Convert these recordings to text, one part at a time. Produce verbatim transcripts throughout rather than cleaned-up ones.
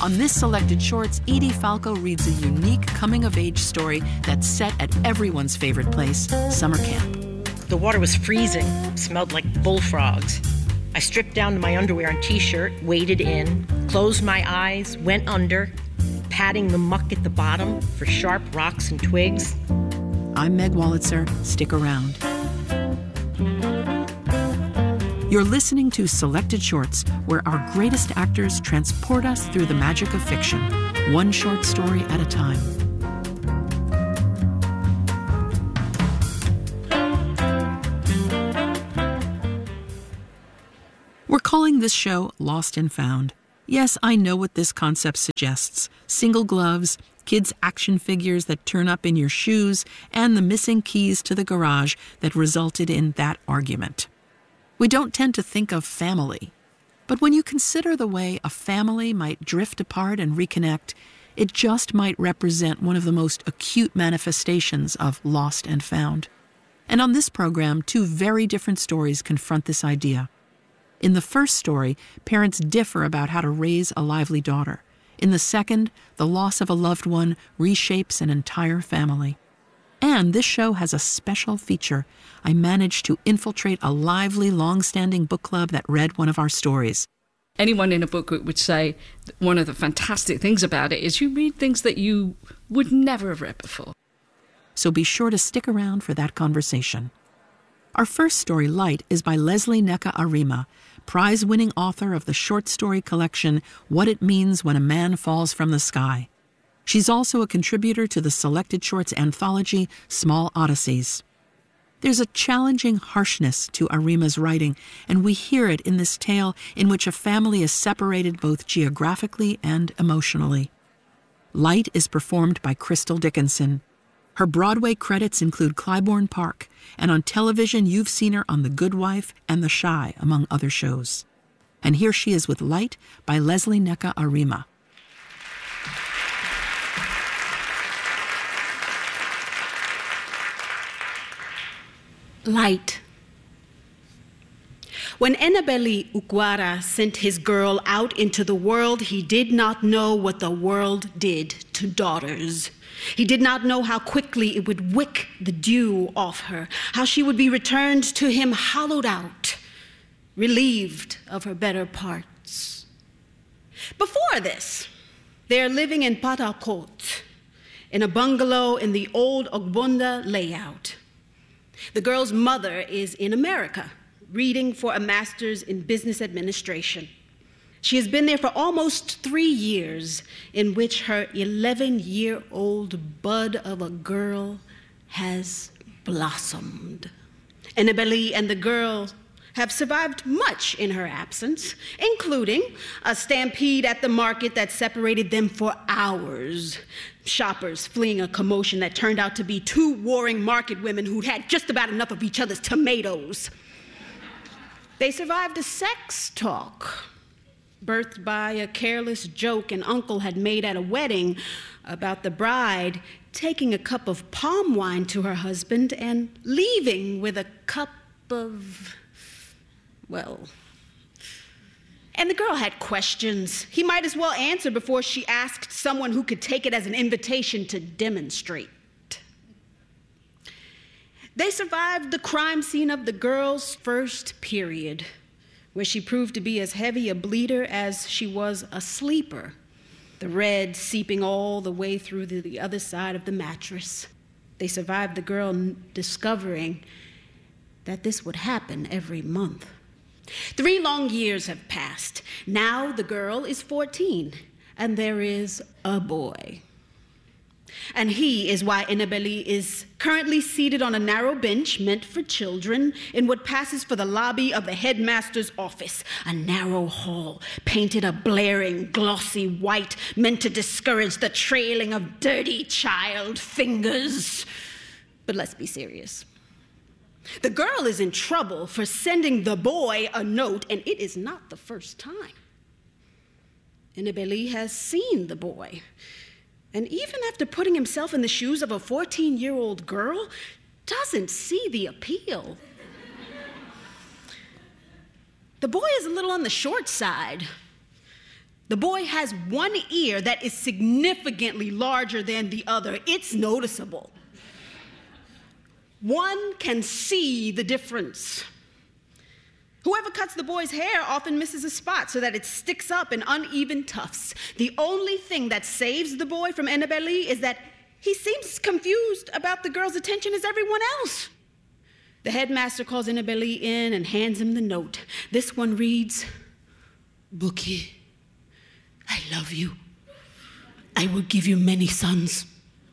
On this Selected Shorts, Edie Falco reads a unique coming-of-age story that's set at everyone's favorite place, summer camp. The water was freezing, smelled like bullfrogs. I stripped down to my underwear and t-shirt, waded in, closed my eyes, went under, patting the muck at the bottom for sharp rocks and twigs. I'm Meg Wolitzer. Stick around. You're listening to Selected Shorts, where our greatest actors transport us through the magic of fiction, one short story at a time. We're calling this show Lost and Found. Yes, I know what this concept suggests. Single gloves, kids' action figures that turn up in your shoes, and the missing keys to the garage that resulted in that argument. We don't tend to think of family. But when you consider the way a family might drift apart and reconnect, it just might represent one of the most acute manifestations of lost and found. And on this program, two very different stories confront this idea. In the first story, parents differ about how to raise a lively daughter. In the second, the loss of a loved one reshapes an entire family. And this show has a special feature. I managed to infiltrate a lively, long-standing book club that read one of our stories. Anyone in a book group would say one of the fantastic things about it is you read things that you would never have read before. So be sure to stick around for that conversation. Our first story, Light, is by Leslie Nneka Arima, prize-winning author of the short story collection What It Means When a Man Falls from the Sky. She's also a contributor to the Selected Shorts anthology, Small Odysseys. There's a challenging harshness to Arima's writing, and we hear it in this tale in which a family is separated both geographically and emotionally. Light is performed by Crystal Dickinson. Her Broadway credits include Clybourne Park, and on television you've seen her on The Good Wife and The Chi, among other shows. And here she is with Light by Leslie Nneka Arima. Light. When Enebeli Ukwara sent his girl out into the world, he did not know what the world did to daughters. He did not know how quickly it would wick the dew off her, how she would be returned to him hollowed out, relieved of her better parts. Before this, they are living in Patalkot, in a bungalow in the old Ogbonda layout. The girl's mother is in America, reading for a master's in business administration. She has been there for almost three years, in which her eleven-year-old bud of a girl has blossomed. Enebeli and the girl have survived much in her absence, including a stampede at the market that separated them for hours. Shoppers fleeing a commotion that turned out to be two warring market women who'd had just about enough of each other's tomatoes. They survived a sex talk, birthed by a careless joke an uncle had made at a wedding about the bride taking a cup of palm wine to her husband and leaving with a cup of, well... And the girl had questions. He might as well answer before she asked someone who could take it as an invitation to demonstrate. They survived the crime scene of the girl's first period, where she proved to be as heavy a bleeder as she was a sleeper, the red seeping all the way through to the other side of the mattress. They survived the girl discovering that this would happen every month. Three long years have passed. Now the girl is fourteen, and there is a boy. And he is why Enebeli is currently seated on a narrow bench meant for children in what passes for the lobby of the headmaster's office, a narrow hall painted a blaring, glossy white meant to discourage the trailing of dirty child fingers. But let's be serious. The girl is in trouble for sending the boy a note, and it is not the first time. Enebeli has seen the boy, and even after putting himself in the shoes of a fourteen-year-old girl, doesn't see the appeal. The boy is a little on the short side. The boy has one ear that is significantly larger than the other. It's noticeable. One can see the difference. Whoever cuts the boy's hair often misses a spot so that it sticks up in uneven tufts. The only thing that saves the boy from Ennabelle is that he seems confused about the girl's attention as everyone else. The headmaster calls Ennabelle in and hands him the note. This one reads, "Bookie, I love you. I will give you many sons."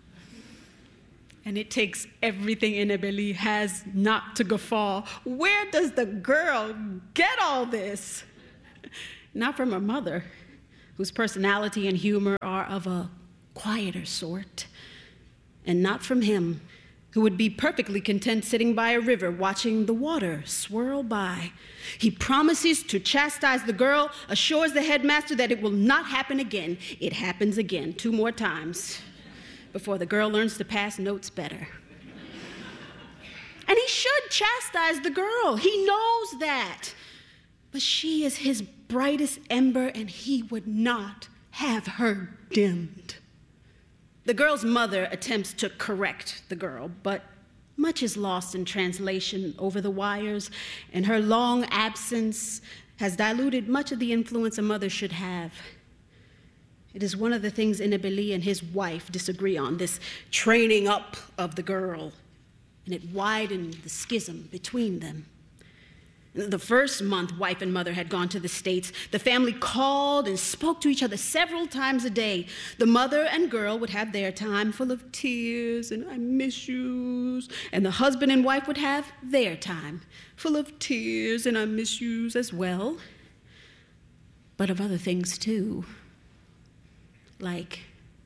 And it takes everything Ennabelle has not to guffaw. Where does the girl get all this? Not from her mother, whose personality and humor are of a quieter sort, and not from him, who would be perfectly content sitting by a river watching the water swirl by. He promises to chastise the girl, assures the headmaster that it will not happen again. It happens again two more times before the girl learns to pass notes better. And he should chastise the girl. He knows that. But she is his brightest ember, and he would not have her dimmed. The girl's mother attempts to correct the girl, but much is lost in translation over the wires, and her long absence has diluted much of the influence a mother should have. It is one of the things Ennabelle and his wife disagree on, this training up of the girl, and it widened the schism between them. The first month wife and mother had gone to the States, the family called and spoke to each other several times a day. The mother and girl would have their time full of tears and "I miss yous," and the husband and wife would have their time full of tears and "I miss yous" as well, but of other things too. Like,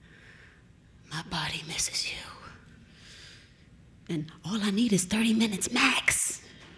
"My body misses you. And all I need is thirty minutes max.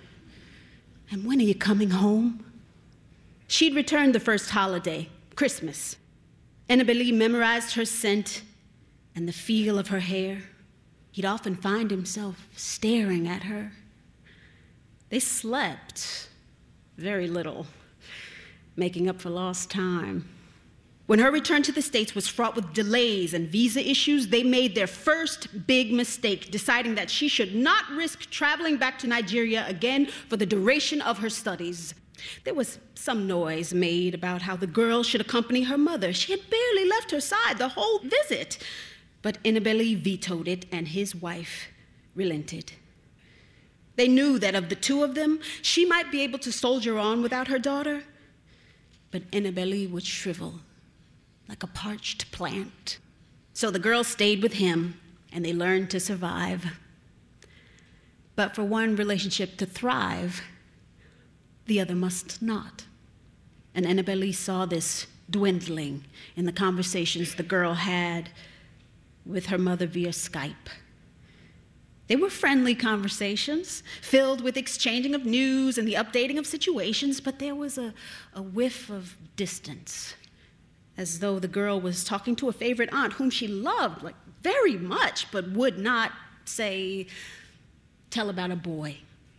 And when are you coming home?" She'd returned the first holiday, Christmas. Ennabelle memorized her scent and the feel of her hair. He'd often find himself staring at her. They slept very little, making up for lost time. When her return to the States was fraught with delays and visa issues, they made their first big mistake, deciding that she should not risk traveling back to Nigeria again for the duration of her studies. There was some noise made about how the girl should accompany her mother. She had barely left her side the whole visit. But Ennabelle vetoed it, and his wife relented. They knew that of the two of them, she might be able to soldier on without her daughter, but Ennabelle would shrivel like a parched plant. So the girl stayed with him, and they learned to survive. But for one relationship to thrive, the other must not. And Ennabelle saw this dwindling in the conversations the girl had with her mother via Skype. They were friendly conversations, filled with exchanging of news and the updating of situations, but there was a, a whiff of distance, as though the girl was talking to a favorite aunt whom she loved, like, very much, but would not, say, tell about a boy.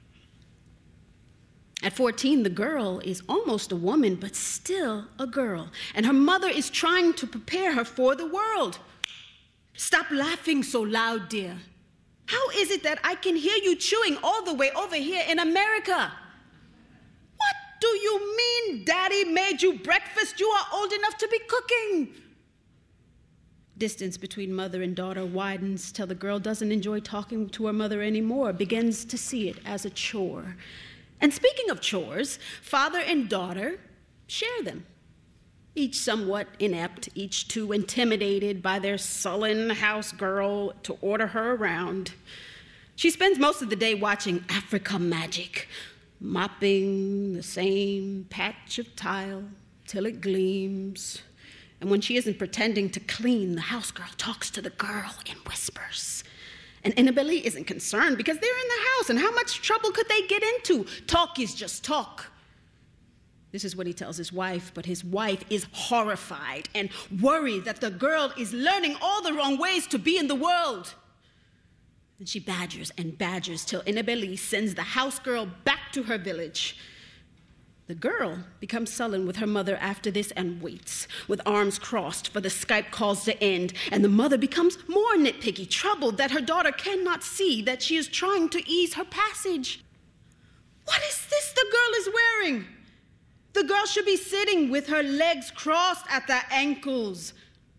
At fourteen, the girl is almost a woman, but still a girl, and her mother is trying to prepare her for the world. "Stop laughing so loud, dear. How is it that I can hear you chewing all the way over here in America? What do you mean Daddy made you breakfast? You are old enough to be cooking." Distance between mother and daughter widens till the girl doesn't enjoy talking to her mother anymore, begins to see it as a chore. And speaking of chores, father and daughter share them. Each somewhat inept, each too intimidated by their sullen house girl to order her around. She spends most of the day watching Africa Magic, mopping the same patch of tile till it gleams. And when she isn't pretending to clean, the house girl talks to the girl in whispers. And Ennabelle isn't concerned because they're in the house, and how much trouble could they get into? Talk is just talk. This is what he tells his wife, but his wife is horrified and worried that the girl is learning all the wrong ways to be in the world. And she badgers and badgers till Ennabelle sends the house girl back to her village. The girl becomes sullen with her mother after this and waits, with arms crossed for the Skype calls to end, and the mother becomes more nitpicky, troubled that her daughter cannot see that she is trying to ease her passage. What is this the girl is wearing? The girl should be sitting with her legs crossed at the ankles.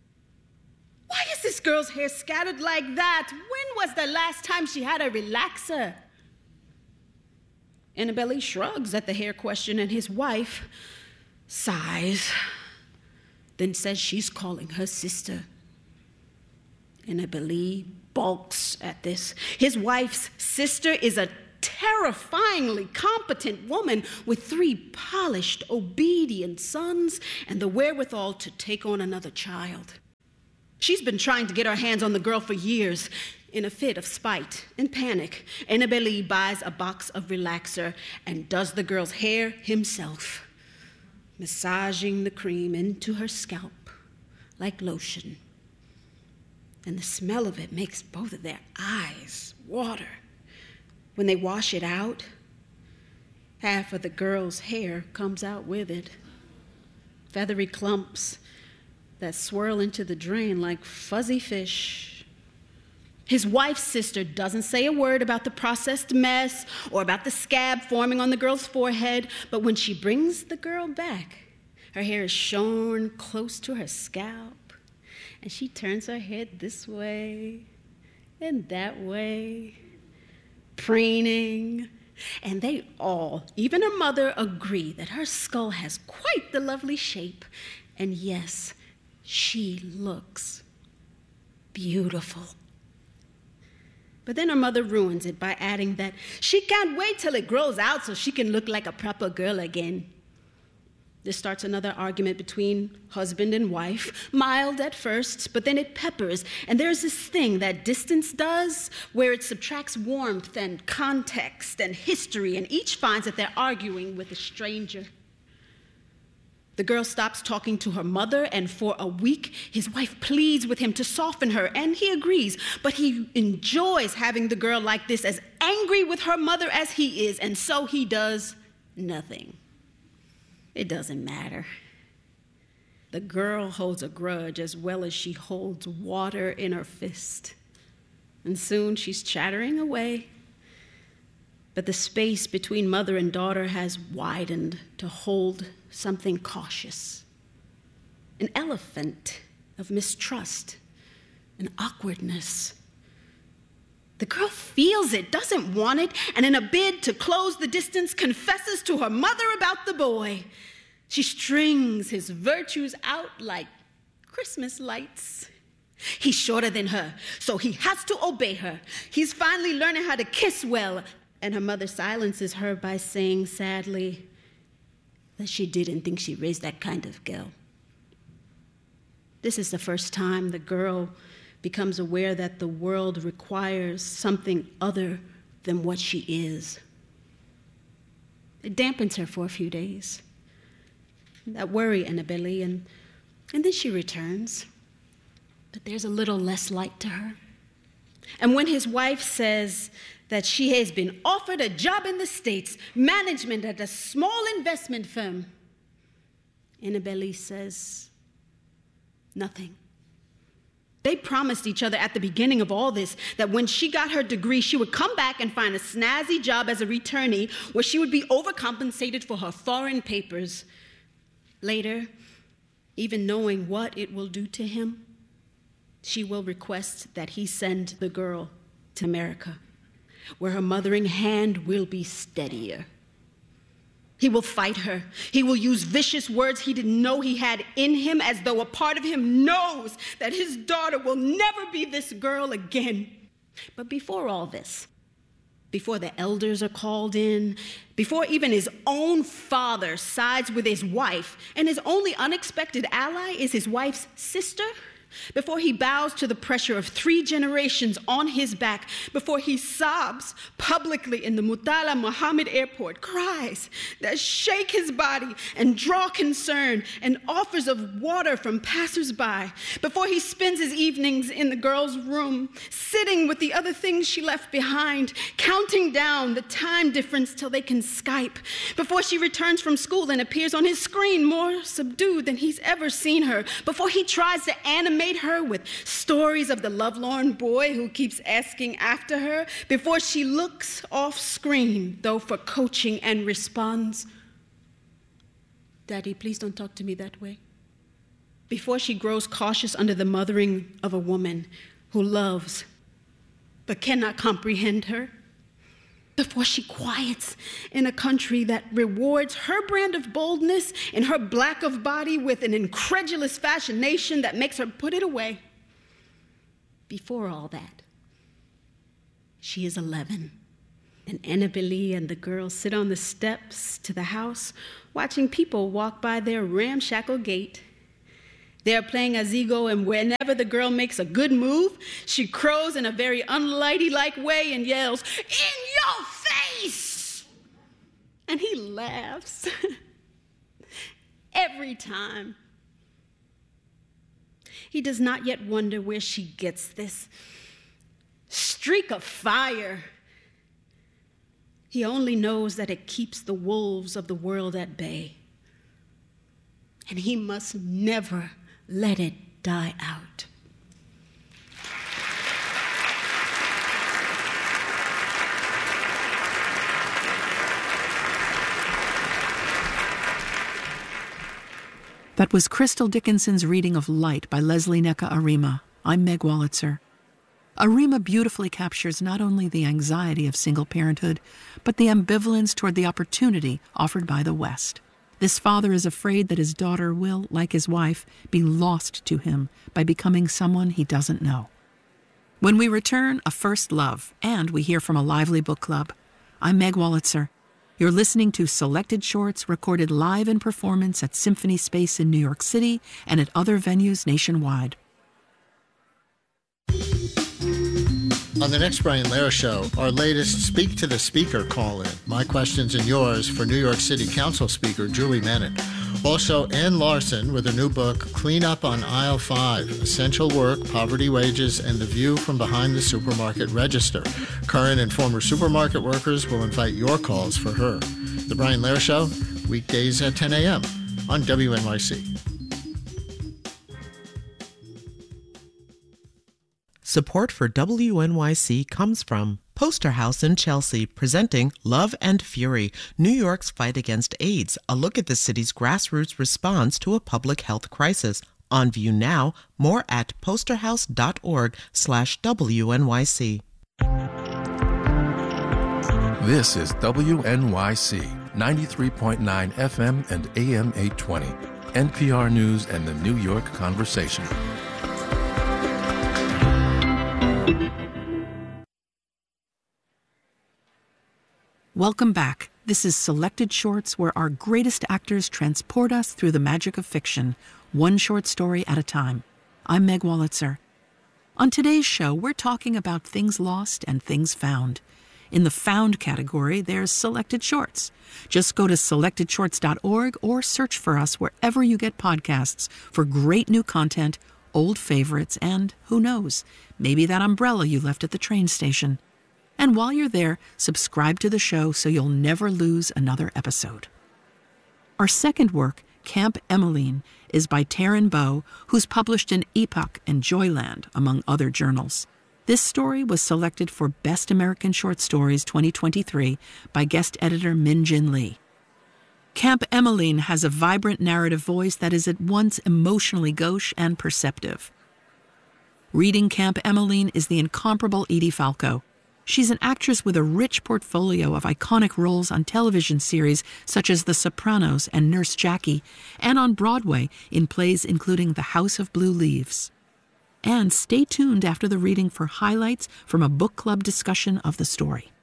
Why is this girl's hair scattered like that? When was the last time she had a relaxer? Annabelle shrugs at the hair question, and his wife sighs, then says she's calling her sister. Annabelle balks at this. His wife's sister is a terrifyingly competent woman with three polished, obedient sons and the wherewithal to take on another child. She's been trying to get her hands on the girl for years. In a fit of spite and panic, Annabelle buys a box of relaxer and does the girl's hair himself, massaging the cream into her scalp like lotion. And the smell of it makes both of their eyes water. When they wash it out, half of the girl's hair comes out with it. Feathery clumps that swirl into the drain like fuzzy fish. His wife's sister doesn't say a word about the processed mess or about the scab forming on the girl's forehead, but when she brings the girl back, her hair is shorn close to her scalp, and she turns her head this way and that way, preening, and they all, even her mother, agree that her skull has quite the lovely shape, and yes, she looks beautiful. But then her mother ruins it by adding that she can't wait till it grows out so she can look like a proper girl again. This starts another argument between husband and wife, mild at first, but then it peppers. And there's this thing that distance does where it subtracts warmth and context and history, and each finds that they're arguing with a stranger. The girl stops talking to her mother, and for a week, his wife pleads with him to soften her, and he agrees. But he enjoys having the girl like this, as angry with her mother as he is, and so he does nothing. It doesn't matter. The girl holds a grudge as well as she holds water in her fist. And soon she's chattering away. But the space between mother and daughter has widened to hold something cautious. An elephant of mistrust and awkwardness. The girl feels it, doesn't want it, and in a bid to close the distance, confesses to her mother about the boy. She strings his virtues out like Christmas lights. He's shorter than her, so he has to obey her. He's finally learning how to kiss well. And her mother silences her by saying sadly that she didn't think she raised that kind of girl. This is the first time the girl becomes aware that the world requires something other than what she is. It dampens her for a few days. That worry Annabelle, and, and then she returns. But there's a little less light to her. And when his wife says that she has been offered a job in the States, management at a small investment firm, Annabelle says nothing. They promised each other at the beginning of all this that when she got her degree, she would come back and find a snazzy job as a returnee where she would be overcompensated for her foreign papers. Later, even knowing what it will do to him, she will request that he send the girl to America, where her mothering hand will be steadier. He will fight her. He will use vicious words he didn't know he had in him, as though a part of him knows that his daughter will never be this girl again. But before all this, before the elders are called in, before even his own father sides with his wife, and his only unexpected ally is his wife's sister, before he bows to the pressure of three generations on his back, before he sobs publicly in the Murtala Muhammad Airport, cries that shake his body and draw concern, and offers of water from passersby, before he spends his evenings in the girl's room, sitting with the other things she left behind, counting down the time difference till they can Skype, before she returns from school and appears on his screen more subdued than he's ever seen her, before he tries to animate her with stories of the lovelorn boy who keeps asking after her, before she looks off screen, though for coaching, and responds, "Daddy, please don't talk to me that way." Before she grows cautious under the mothering of a woman who loves but cannot comprehend her. Before she quiets in a country that rewards her brand of boldness and her black of body with an incredulous fascination that makes her put it away. Before all that, she is eleven, and Annabelle and the girls sit on the steps to the house watching people walk by their ramshackle gate. They're playing Azigo, and whenever the girl makes a good move, she crows in a very unladylike way and yells, "In your face!" And he laughs every time. He does not yet wonder where she gets this streak of fire. He only knows that it keeps the wolves of the world at bay. And he must never let it die out. That was Crystal Dickinson's reading of Light by Leslie Nneka Arima. I'm Meg Wolitzer. Arima beautifully captures not only the anxiety of single parenthood, but the ambivalence toward the opportunity offered by the West. This father is afraid that his daughter will, like his wife, be lost to him by becoming someone he doesn't know. When we return, a first love, and we hear from a lively book club. I'm Meg Wolitzer. You're listening to Selected Shorts recorded live in performance at Symphony Space in New York City and at other venues nationwide. On the next Brian Lehrer Show, our latest Speak to the Speaker call-in. My questions and yours for New York City Council Speaker Julie Menin. Also, Ann Larson with her new book, Clean Up on Aisle five, Essential Work, Poverty Wages, and the View from Behind the Supermarket Register. Current and former supermarket workers will invite your calls for her. The Brian Lehrer Show, weekdays at ten a.m. on W N Y C. Support for W N Y C comes from Poster House in Chelsea, presenting Love and Fury, New York's Fight Against AIDS, a look at the city's grassroots response to a public health crisis. On view now, more at posterhouse.org slash WNYC. This is W N Y C, ninety-three point nine F M and A M eight twenty, N P R News and the New York Conversation. Welcome back. This is Selected Shorts, where our greatest actors transport us through the magic of fiction, one short story at a time. I'm Meg Wolitzer. On today's show, we're talking about things lost and things found. In the found category, there's Selected Shorts. Just go to selected shorts dot org or search for us wherever you get podcasts for great new content, old favorites, and who knows, maybe that umbrella you left at the train station. And while you're there, subscribe to the show so you'll never lose another episode. Our second work, Camp Emmeline, is by Taryn Bow, who's published in Epoch and Joyland, among other journals. This story was selected for Best American Short Stories twenty twenty-three by guest editor Min Jin Lee. Camp Emmeline has a vibrant narrative voice that is at once emotionally gauche and perceptive. Reading Camp Emmeline is the incomparable Edie Falco. She's an actress with a rich portfolio of iconic roles on television series such as The Sopranos and Nurse Jackie, and on Broadway in plays including The House of Blue Leaves. And stay tuned after the reading for highlights from a book club discussion of the story.